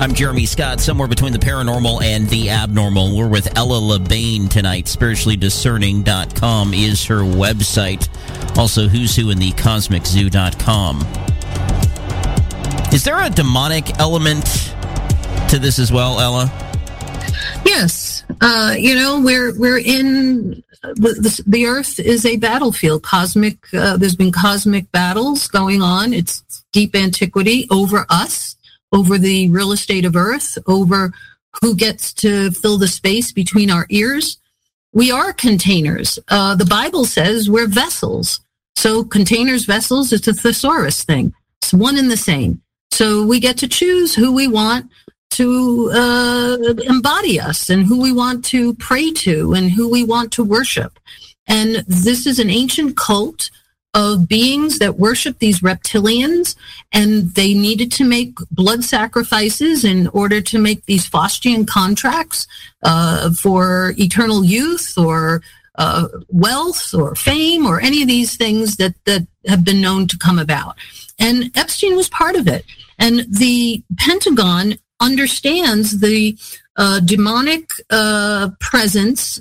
I'm Jeremy Scott, somewhere between the paranormal and the abnormal. We're with Ella LeBain tonight. SpirituallyDiscerning.com is her website. Also, Who's Who in the CosmicZoo.com. Is there a demonic element to this as well, Ella? Yes. We're in the Earth is a battlefield. Cosmic. There's been cosmic battles going on. It's deep antiquity over us, over the real estate of Earth, over who gets to fill the space between our ears. We are containers. The Bible says we're vessels. So containers, vessels, it's a thesaurus thing. It's one and the same. So we get to choose who we want to embody us and who we want to pray to and who we want to worship. And this is an ancient cult of beings that worship these reptilians, and they needed to make blood sacrifices in order to make these Faustian contracts for eternal youth or wealth or fame or any of these things that have been known to come about. And Epstein was part of it. And the Pentagon understands the demonic presence,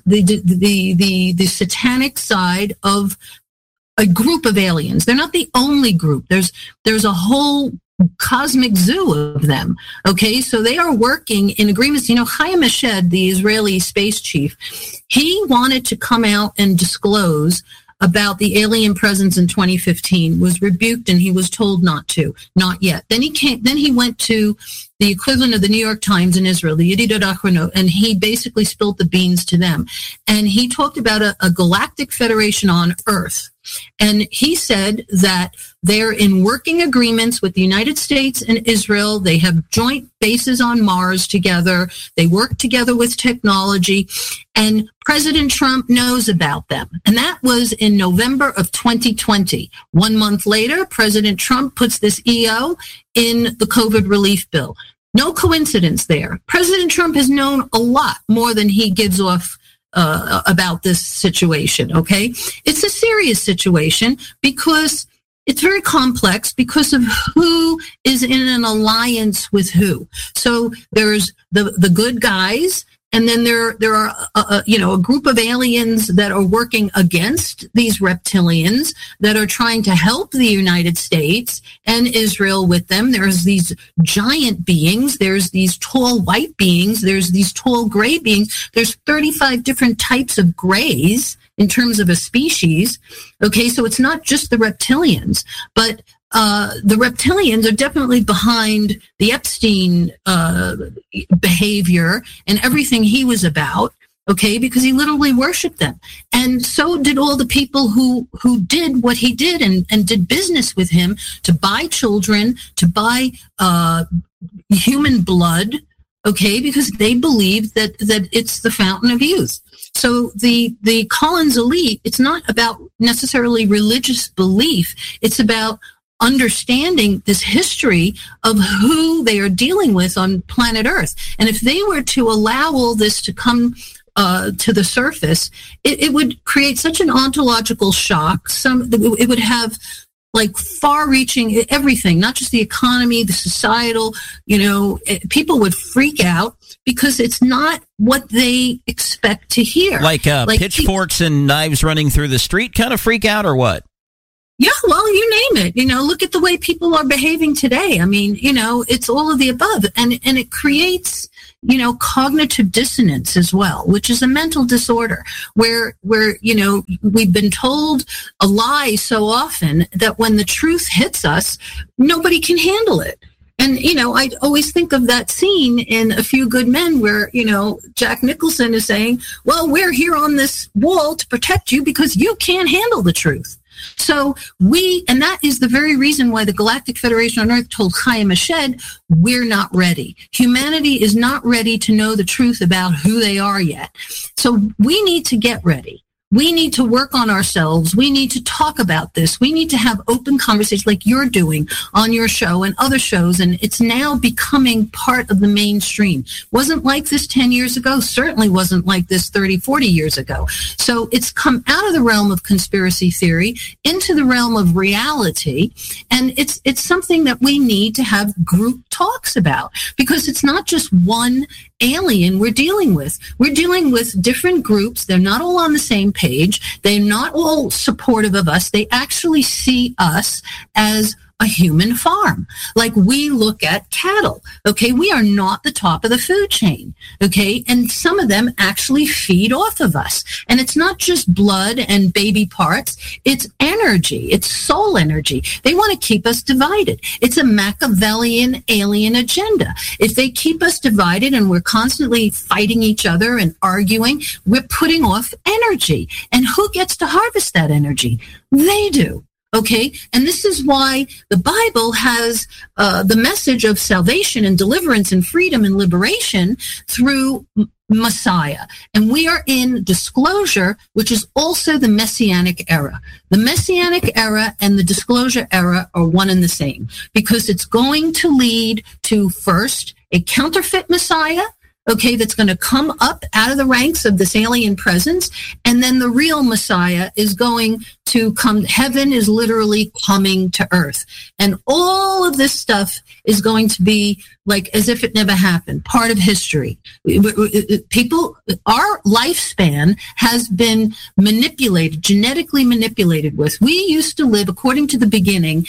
the satanic side of a group of aliens. They're not the only group. There's a whole cosmic zoo of them. Okay, so they are working in agreements. Chaim Eshed, the Israeli space chief, he wanted to come out and disclose about the alien presence in 2015, was rebuked, and he was told not yet. Then he went to the equivalent of the New York Times in Israel, the Yedidat Achronot, and he basically spilled the beans to them. And he talked about a galactic federation on Earth. And he said that they're in working agreements with the United States and Israel. They have joint bases on Mars together. They work together with technology. And President Trump knows about them. And that was in November of 2020. 1 month later, President Trump puts this EO in the COVID relief bill. No coincidence there. President Trump has known a lot more than he gives off about this situation, okay? It's a serious situation because it's very complex because of who is in an alliance with who. So there's the good guys, and then there are a group of aliens that are working against these reptilians that are trying to help the United States and Israel with them. There's these giant beings. There's these tall white beings. There's these tall gray beings. There's 35 different types of grays in terms of a species. Okay, so it's not just the reptilians, but the reptilians are definitely behind the Epstein behavior and everything he was about, okay, because he literally worshipped them. And so did all the people who did what he did and did business with him to buy children, to buy human blood, okay, because they believed that it's the fountain of youth. So the Collins elite, it's not about necessarily religious belief. It's about understanding this history of who they are dealing with on planet Earth. And if they were to allow all this to come to the surface, it would create such an ontological shock. It would have like far-reaching everything, not just the economy, the societal, people would freak out because it's not what they expect to hear. Like pitchforks and knives running through the street kind of freak out, or what? Yeah, well, you name it. Look at the way people are behaving today. I mean, it's all of the above. And it creates, cognitive dissonance as well, which is a mental disorder where we've been told a lie so often that when the truth hits us, nobody can handle it. And, I always think of that scene in A Few Good Men where, Jack Nicholson is saying, well, we're here on this wall to protect you because you can't handle the truth. So and that is the very reason why the Galactic Federation on Earth told Chaim Eshed, we're not ready. Humanity is not ready to know the truth about who they are yet. So we need to get ready. We need to work on ourselves. We need to talk about this. We need to have open conversations like you're doing on your show and other shows. And it's now becoming part of the mainstream. Wasn't like this 10 years ago. Certainly wasn't like this 30, 40 years ago. So it's come out of the realm of conspiracy theory into the realm of reality. And it's something that we need to have group talks about, because it's not just one alien we're dealing with. We're dealing with different groups. They're not all on the same page. They're not all supportive of us. They actually see us as a human farm, like we look at cattle. Okay, we are not the top of the food chain. Okay, and some of them actually feed off of us. And it's not just blood and baby parts, it's energy, it's soul energy. They want to keep us divided. It's a Machiavellian alien agenda. If they keep us divided and we're constantly fighting each other and arguing, we're putting off energy. And who gets to harvest that energy? They do. Okay, and this is why the Bible has the message of salvation and deliverance and freedom and liberation through Messiah. And we are in disclosure, which is also the Messianic era. The Messianic era and the disclosure era are one and the same, because it's going to lead to, first, a counterfeit Messiah, okay, that's going to come up out of the ranks of this alien presence, and then the real Messiah is going to come. Heaven is literally coming to earth. And all of this stuff is going to be like as if it never happened, part of history. People, our lifespan has been manipulated, genetically manipulated with. We used to live, according to the beginning,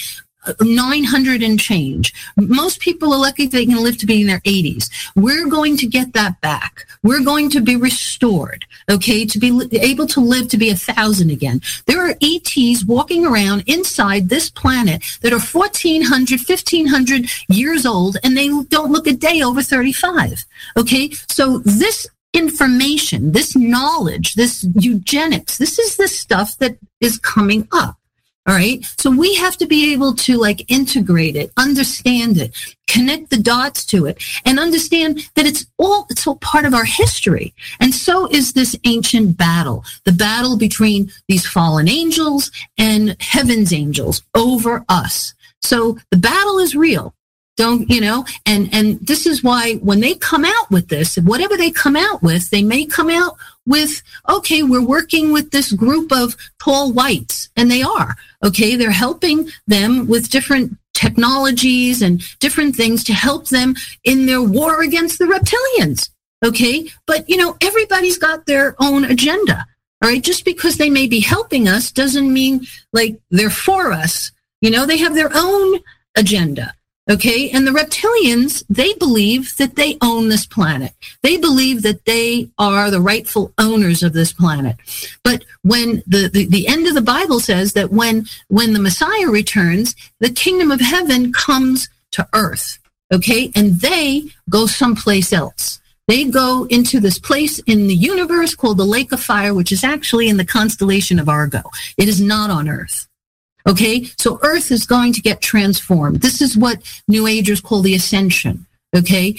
900 and change. Most people are lucky they can live to be in their 80s. We're going to get that back. We're going to be restored, okay, to be able to live to be 1,000 again. There are ETs walking around inside this planet that are 1,400, 1,500 years old, and they don't look a day over 35, okay? So this information, this knowledge, this eugenics, this is the stuff that is coming up. All right. So we have to be able to like integrate it, understand it, connect the dots to it, and understand that it's all part of our history. And so is this ancient battle, the battle between these fallen angels and heaven's angels over us. So the battle is real. Don't, and this is why when they come out with this, whatever they come out with, they may come out with, okay, we're working with this group of tall whites, and they are, okay, they're helping them with different technologies and different things to help them in their war against the reptilians, okay? But, everybody's got their own agenda, all right? Just because they may be helping us doesn't mean, like, they're for us. They have their own agenda. Okay, and the reptilians, they believe that they own this planet. They believe that they are the rightful owners of this planet. But when the end of the Bible says that when the Messiah returns, the kingdom of heaven comes to earth. Okay, and they go someplace else. They go into this place in the universe called the Lake of Fire, which is actually in the constellation of Argo. It is not on earth. Okay, so Earth is going to get transformed. This is what New Agers call the ascension. Okay,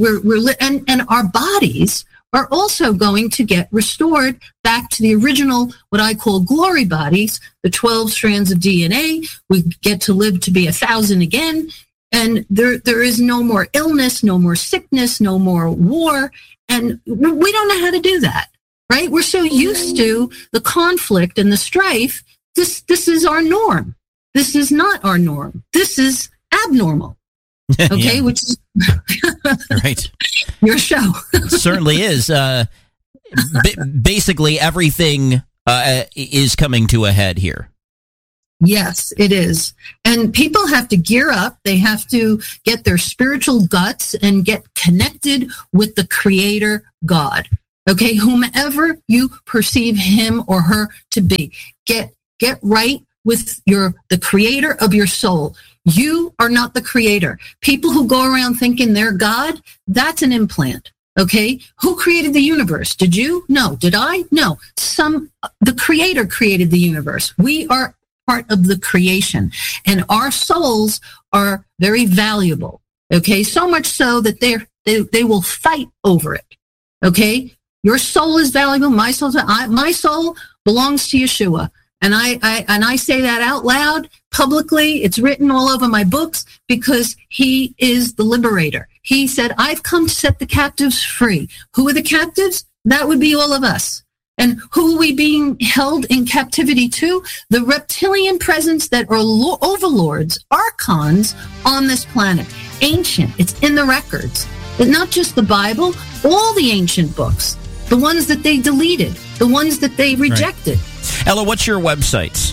and our bodies are also going to get restored back to the original, what I call glory bodies, the 12 strands of DNA. We get to live to be 1,000 again, and there is no more illness, no more sickness, no more war, and we don't know how to do that, right? We're so used to the conflict and the strife. This is our norm. This is not our norm. This is abnormal. Okay, yeah. Which is right. Your show. It certainly is. Basically, everything is coming to a head here. Yes, it is. And people have to gear up. They have to get their spiritual guts and get connected with the Creator God. Okay, whomever you perceive him or her to be, get right with the creator of your soul. You are not the creator. People who go around thinking they're God, that's an implant. Okay? Who created the universe? Did you? No. Did I? No. The creator created the universe. We are part of the creation, and our souls are very valuable. Okay? So much so that they will fight over it. Okay? Your soul is valuable. My soul belongs to Yeshua. And I say that out loud, publicly. It's written all over my books because he is the liberator. He said, I've come to set the captives free. Who are the captives? That would be all of us. And who are we being held in captivity to? The reptilian presence that are overlords, archons on this planet. ancient. It's in the records. It's not just the Bible, all the ancient books, the ones that they deleted, the ones that they rejected. Right. Ella, what's your websites?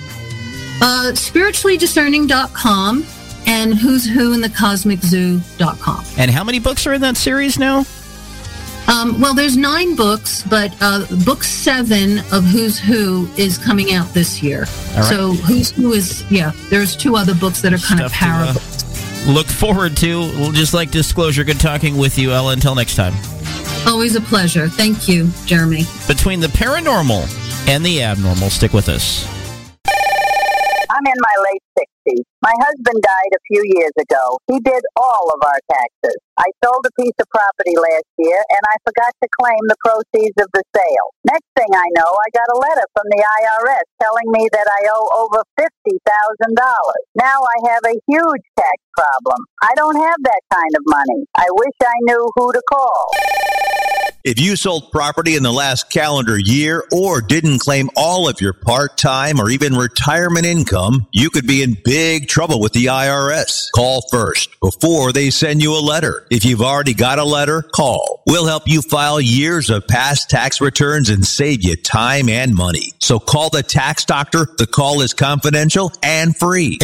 Spirituallydiscerning.com and Who's Who in the CosmicZoo.com. And how many books are in that series now? Well, there's 9 books, but book 7 of Who's Who is coming out this year. All right. So Who's Who is, there's 2 other books that are kind of parables. Look forward to. We'll just like disclosure. Good talking with you, Ella. Until next time. Always a pleasure. Thank you, Jeremy. Between the paranormal and the abnormal, stick with us. I'm in my late 60s. My husband died a few years ago. He did all of our taxes. I sold a piece of property last year, and I forgot to claim the proceeds of the sale. Next thing I know, I got a letter from the IRS telling me that I owe over $50,000. Now I have a huge tax problem. I don't have that kind of money. I wish I knew who to call. If you sold property in the last calendar year or didn't claim all of your part-time or even retirement income, you could be in big trouble with the IRS. Call first before they send you a letter. If you've already got a letter, call. We'll help you file years of past tax returns and save you time and money. So call the tax doctor. The call is confidential and free.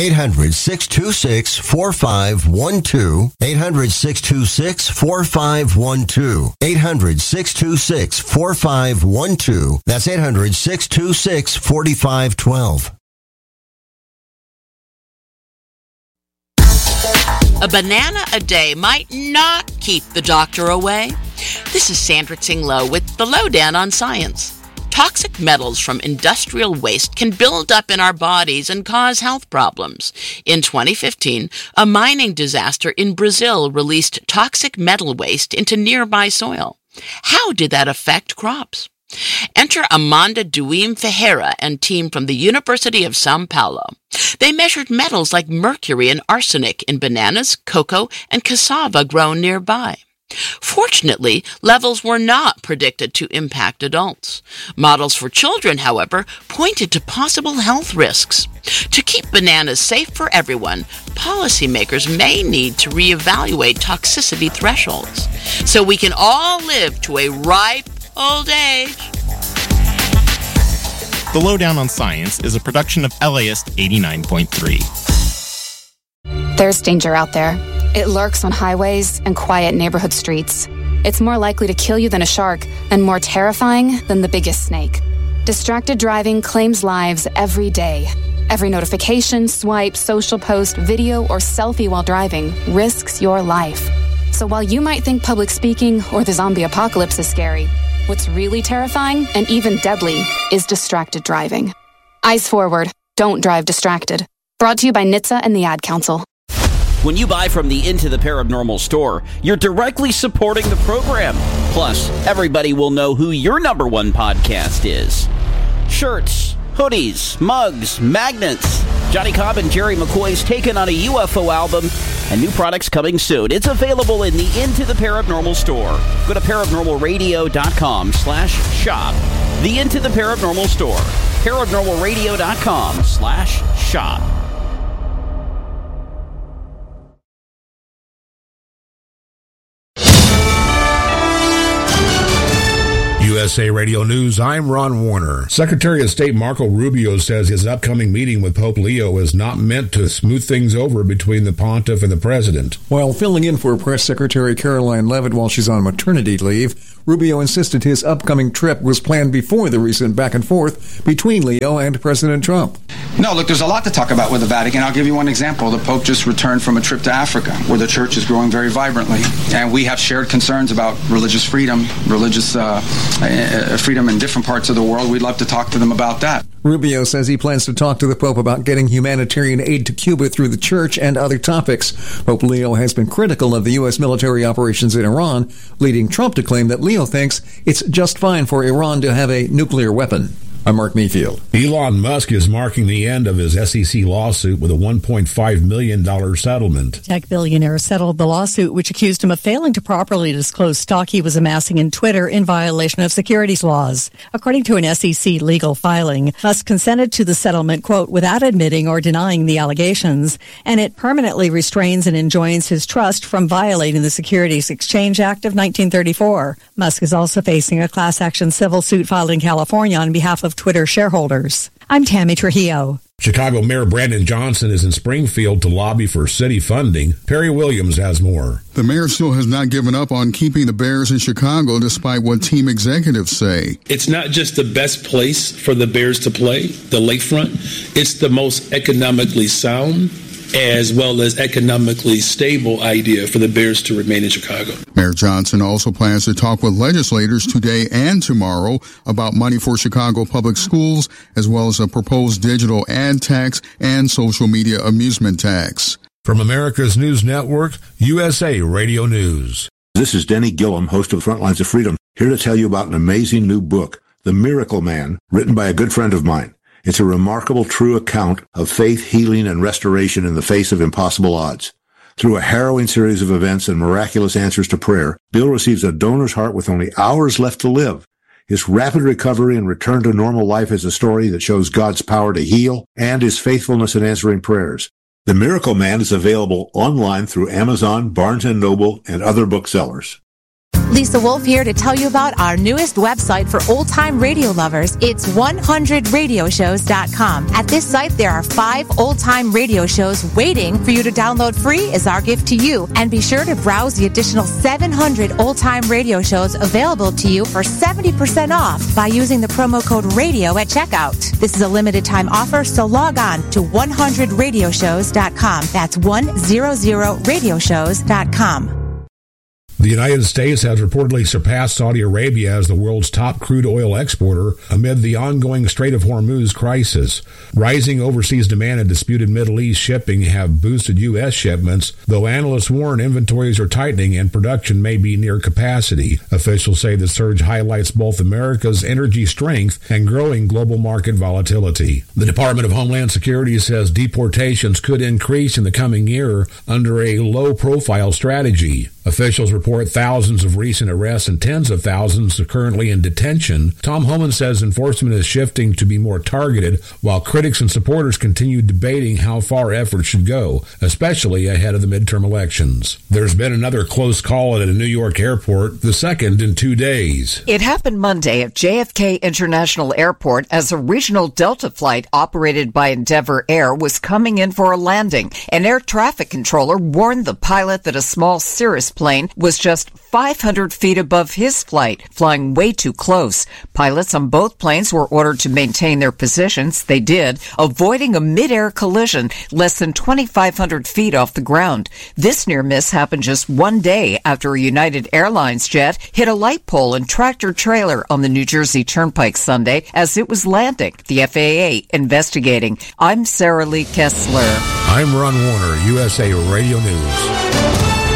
800-626-4512. 800-626-4512. 800-626-4512. That's 800-626-4512. A banana a day might not keep the doctor away. This is Sandra Tsing Loh with the Lowdown on Science. Toxic metals from industrial waste can build up in our bodies and cause health problems. In 2015, a mining disaster in Brazil released toxic metal waste into nearby soil. How did that affect crops? Enter Amanda Duim Ferreira and team from the University of São Paulo. They measured metals like mercury and arsenic in bananas, cocoa, and cassava grown nearby. Fortunately, levels were not predicted to impact adults. Models for children, however, pointed to possible health risks. To keep bananas safe for everyone, policymakers may need to reevaluate toxicity thresholds so we can all live to a ripe old age. The Lowdown on Science is a production of LAist 89.3. There's danger out there. It lurks on highways and quiet neighborhood streets. It's more likely to kill you than a shark and more terrifying than the biggest snake. Distracted driving claims lives every day. Every notification, swipe, social post, video, or selfie while driving risks your life. So while you might think public speaking or the zombie apocalypse is scary, what's really terrifying and even deadly is distracted driving. Eyes forward. Don't drive distracted. Brought to you by NHTSA and the Ad Council. When you buy from the Into the Paranormal store, you're directly supporting the program. Plus, everybody will know who your number one podcast is. Shirts, hoodies, mugs, magnets. Johnny Cobb and Jerry McCoy's taken on a UFO album, and new products coming soon. It's available in the Into the Paranormal store. Go to paranormalradio.com/shop. The Into the Paranormal store. paranormalradio.com/shop. USA Radio News, I'm Ron Warner. Secretary of State Marco Rubio says his upcoming meeting with Pope Leo is not meant to smooth things over between the pontiff and the president. While filling in for Press Secretary Caroline Leavitt while she's on maternity leave, Rubio insisted his upcoming trip was planned before the recent back and forth between Leo and President Trump. No, look, there's a lot to talk about with the Vatican. I'll give you one example. The Pope just returned from a trip to Africa, where the church is growing very vibrantly. And we have shared concerns about religious freedom, freedom in different parts of the world. We'd love to talk to them about that. Rubio says he plans to talk to the Pope about getting humanitarian aid to Cuba through the church and other topics. Pope Leo has been critical of the U.S. military operations in Iran, leading Trump to claim that Leo thinks it's just fine for Iran to have a nuclear weapon. I'm Mark Mayfield. Elon Musk is marking the end of his SEC lawsuit with a $1.5 million settlement. Tech billionaire settled the lawsuit, which accused him of failing to properly disclose stock he was amassing in Twitter in violation of securities laws. According to an SEC legal filing, Musk consented to the settlement, quote, without admitting or denying the allegations, and it permanently restrains and enjoins his trust from violating the Securities Exchange Act of 1934. Musk is also facing a class action civil suit filed in California on behalf of Twitter shareholders. I'm Tammy Trujillo. Chicago Mayor Brandon Johnson is in Springfield to lobby for city funding. Perry Williams has more. The mayor still has not given up on keeping the Bears in Chicago despite what team executives say. It's not just the best place for the Bears to play, the lakefront. It's the most economically sound as well as economically stable idea for the Bears to remain in Chicago. Mayor Johnson also plans to talk with legislators today and tomorrow about money for Chicago public schools, as well as a proposed digital ad tax and social media amusement tax. From America's News Network, USA Radio News. This is Denny Gillum, host of Frontlines of Freedom, here to tell you about an amazing new book, The Miracle Man, written by a good friend of mine. It's a remarkable, true account of faith, healing, and restoration in the face of impossible odds. Through a harrowing series of events and miraculous answers to prayer, Bill receives a donor's heart with only hours left to live. His rapid recovery and return to normal life is a story that shows God's power to heal and his faithfulness in answering prayers. The Miracle Man is available online through Amazon, Barnes & Noble, and other booksellers. Lisa Wolf here to tell you about our newest website for old-time radio lovers. It's 100radioshows.com. At this site, there are 5 old-time radio shows waiting for you to download free as our gift to you. And be sure to browse the additional 700 old-time radio shows available to you for 70% off by using the promo code RADIO at checkout. This is a limited-time offer, so log on to 100radioshows.com. That's 100radioshows.com. The United States has reportedly surpassed Saudi Arabia as the world's top crude oil exporter amid the ongoing Strait of Hormuz crisis. Rising overseas demand and disputed Middle East shipping have boosted U.S. shipments, though analysts warn inventories are tightening and production may be near capacity. Officials say the surge highlights both America's energy strength and growing global market volatility. The Department of Homeland Security says deportations could increase in the coming year under a low-profile strategy. Officials report thousands of recent arrests and tens of thousands are currently in detention. Tom Homan says enforcement is shifting to be more targeted, while critics and supporters continue debating how far efforts should go, especially ahead of the midterm elections. There's been another close call at a New York airport, the second in 2 days. It happened Monday at JFK International Airport as a regional Delta flight operated by Endeavor Air was coming in for a landing. An air traffic controller warned the pilot that a small Cirrus plane was just 500 feet above his flight, flying way too close. Pilots on both planes were ordered to maintain their positions. They did, avoiding a mid-air collision less than 2,500 feet off the ground. This near miss happened just 1 day after a United Airlines jet hit a light pole and tractor trailer on the New Jersey Turnpike Sunday as it was landing. The FAA investigating. I'm Sarah Lee Kessler. I'm Ron Warner, USA Radio News.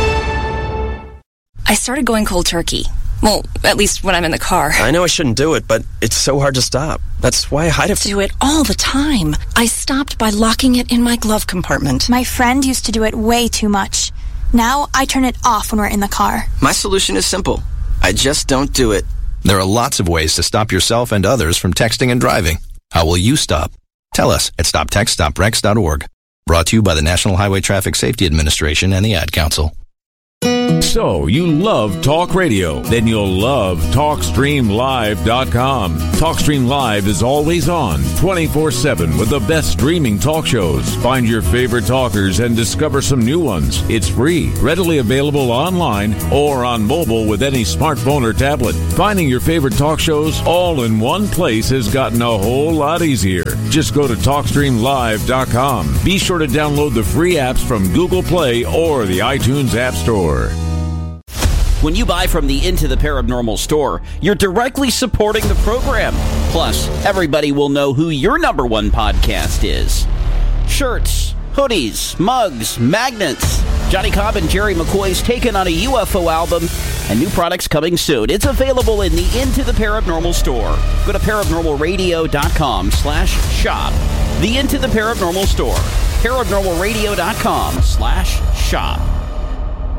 I started going cold turkey. Well, at least when I'm in the car. I know I shouldn't do it, but it's so hard to stop. That's why I hide it. Do it all the time. I stopped by locking it in my glove compartment. My friend used to do it way too much. Now I turn it off when we're in the car. My solution is simple. I just don't do it. There are lots of ways to stop yourself and others from texting and driving. How will you stop? Tell us at stoptextstoprex.org. Brought to you by the National Highway Traffic Safety Administration and the Ad Council. So, you love talk radio? Then you'll love TalkStreamLive.com. TalkStream Live is always on, 24/7 with the best streaming talk shows. Find your favorite talkers and discover some new ones. It's free, readily available online or on mobile with any smartphone or tablet. Finding your favorite talk shows all in one place has gotten a whole lot easier. Just go to TalkStreamLive.com. Be sure to download the free apps from Google Play or the iTunes App Store. When you buy from the Into the Paranormal store, you're directly supporting the program. Plus, everybody will know who your number one podcast is. Shirts, hoodies, mugs, magnets. Johnny Cobb and Jerry McCoy's taken on a UFO album and new products coming soon. It's available in the Into the Paranormal store. Go to paranormalradio.com/shop. The Into the Paranormal store. paranormalradio.com/shop.